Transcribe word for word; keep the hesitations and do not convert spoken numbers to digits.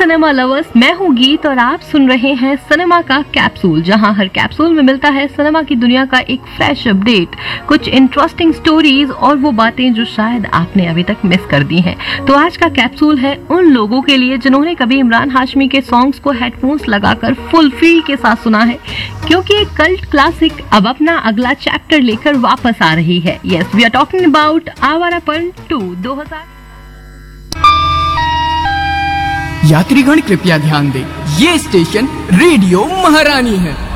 Cinema lovers, मैं हूँ गीत और आप सुन रहे हैं सिनेमा का कैप्सूल, जहां हर कैप्सूल में मिलता है सिनेमा की दुनिया का एक फ्रेश अपडेट, कुछ इंटरेस्टिंग स्टोरीज और वो बातें जो शायद आपने अभी तक मिस कर दी हैं। तो आज का कैप्सूल है उन लोगों के लिए जिन्होंने कभी इमरान हाशमी के सॉन्ग्स को हेडफोन्स लगाकर फुल फील के साथ सुना है, क्योंकि एक कल्ट क्लासिक अब अपना अगला चैप्टर लेकर वापस आ रही है। Yes, we are talking about Awarapan to दो हज़ार। यात्रीगण कृपया ध्यान दें, ये स्टेशन रेडियो महारानी है।